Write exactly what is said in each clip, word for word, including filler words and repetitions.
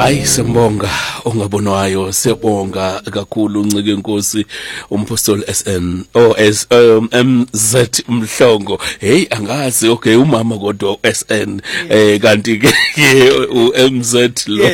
Hayi sembonga ongabonwayo siyabonga kakhulu uncike inkosi umpostoli S N o S um, M Z Mhlongo. Hey angazi okay umama kodwa S N eh kanti ke u M Z lo.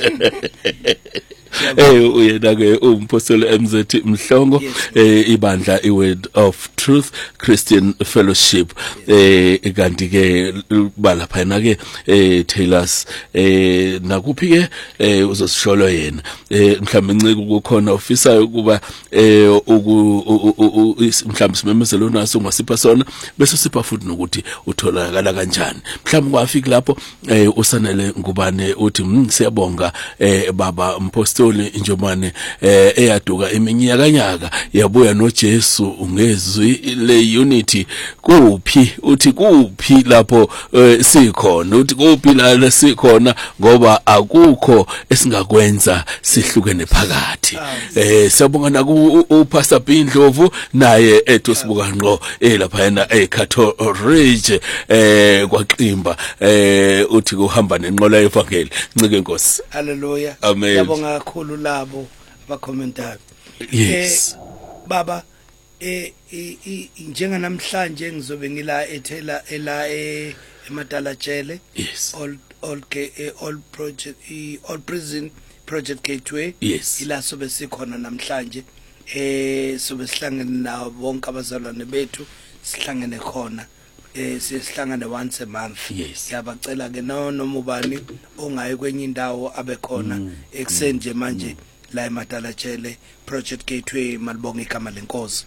Eh uyena ke umpostoli M Z Mhlongo eh ibandla iWord of Truth Christian Fellowship eh kanti ke balapha na ke eh Taylors eh nakuphi ke eh uzosisholo yena eh mhlawumbe incike ukukhona ofisa ukuba eh uku mhlawumbe simemezelo naso ngasipha sona bese sipha futhi nokuthi utholakala kanjani mhlawumbe kwafika lapho eh usanele ngubane uthi siyabonga eh baba mpostoli njomane eh eyaduka iminyaka nyaka yabuya noJesu ungezwi le unity kuphi uthi kuphi lapho eh, sikhona uthi kuphi la sikhona ngoba akukho esingakwenza sihlukene phakathi eh siyabonga naku uPastor Bindlovu naye ethu sibuka ngqo eh lapha yena eCatholic Ridge eh kwaXimba eh uthi kuhamba nenqola yevangeli ncike inkosi haleluya amen siyabonga kakhulu labo abakhomentayo yes eh, baba eh njenga namhlanje ngizobe ngila ethela ela eMadalatshele yes all all all project all prison project gateway yes ila sobe sikhona namhlanje eh sobe sihlangene nawo bonke abazalwane bethu sihlangene khona eh sihlangane once a month yes siyabacela ke no noma ubani ongayi kwenye indawo abekhona ekseni nje manje la eMadalatshele project gateway malibonga igama lenkosi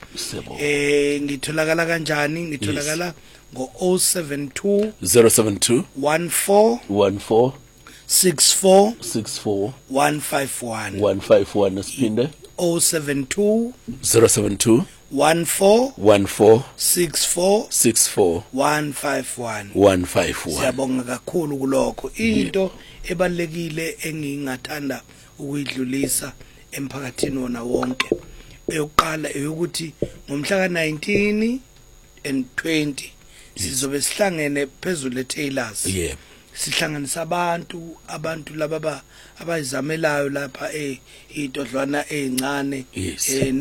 eh ngitholakala kanjani ngitholakala ngo zero seven two zero seven two one four one four six four six four one five one one five one sipinde zero seven two zero seven two one four one four six four six four one five one one five one. Siyabonga kakhulu kulokho into ebalekile engingathanda ukuyidlulisa emphakathini wona wonke eyokuqala eyokuthi ngomhla ka nineteen and twenty sizobe sihlangene phezulu eTaylors yeah sihlanganisa abantu abantu laba abayizamelayo lapha eh idodlwana ezincane eh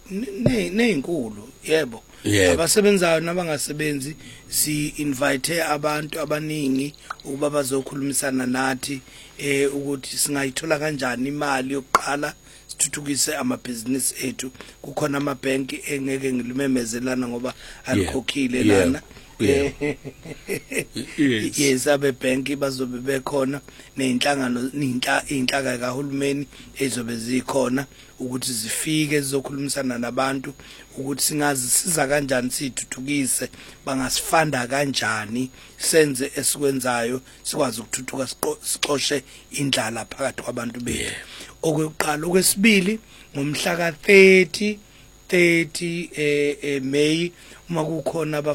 nezinkulu yebo abasebenzayo nabangasebenzi si invite abantu abaningi ukuba bazokhulumisana nathi eh ukuthi singayithola kanjani imali yokuqala sithuthukise amabhizinisi ethu kukhona amabhenki engeke ngilumemezelana ngoba alikhokhile lana yeah yes abe bank bazobe bekhona nezinhlangano inhlaka kahulumeni ezobe zikhona ukuthi zifike zizokhulumisana nabantu ukuthi singazi siza kanjani sithuthukise bangasifanda kanjani senze esikwenzayo sikwazi ukuthuthuka siqoshe indlala phakathi kwabantu bethu okuqala okwesibili ngomhla ka thirty eh May uma kukhona